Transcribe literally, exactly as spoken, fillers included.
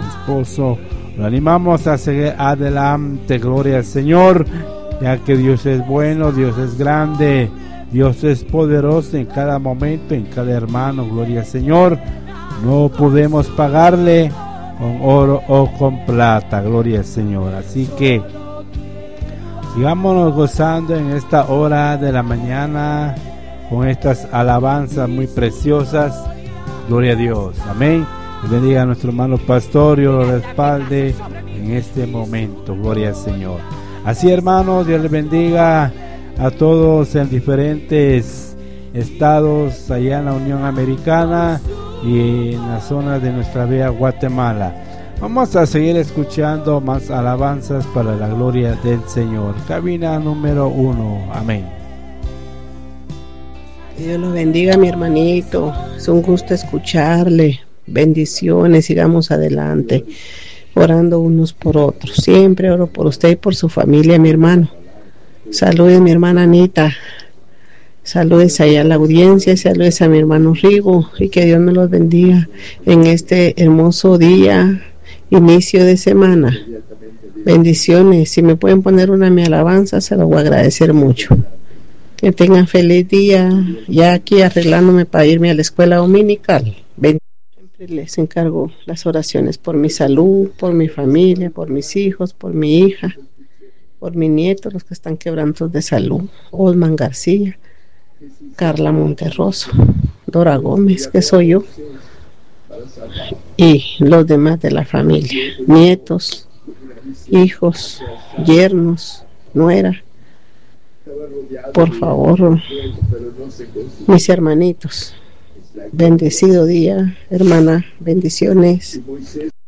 esposo. Lo animamos a seguir adelante, gloria al Señor, ya que Dios es bueno, Dios es grande, Dios es poderoso en cada momento, en cada hermano, gloria al Señor. No podemos pagarle con oro o con plata, gloria al Señor. Así que sigámonos gozando en esta hora de la mañana con estas alabanzas muy preciosas, gloria a Dios, amén. Que bendiga a nuestro hermano pastor y lo respalde en este momento, gloria al Señor. Así, hermanos, Dios les bendiga a todos en diferentes estados allá en la Unión Americana y en la zona de nuestra bella Guatemala. Vamos a seguir escuchando más alabanzas para la gloria del Señor. Cabina número uno, amén. Dios los bendiga, mi hermanito. Es un gusto escucharle. Bendiciones, sigamos adelante, orando unos por otros. Siempre oro por usted y por su familia, mi hermano. Saludes, mi hermana Anita. Saludes allá a la audiencia, saludes a mi hermano Rigo, y que Dios me los bendiga en este hermoso día, inicio de semana. Bendiciones. Si me pueden poner una mi alabanza, se lo voy a agradecer mucho. Que tengan feliz día, ya aquí arreglándome para irme a la escuela dominical. Siempre les encargo las oraciones por mi salud, por mi familia, por mis hijos, por mi hija, por mi nieto, los que están quebrantos de salud. Osman García, Carla Monterroso, Dora Gómez, que soy yo, y los demás de la familia, nietos, hijos, yernos, nuera. Por favor, mis hermanitos, bendecido día, hermana, bendiciones.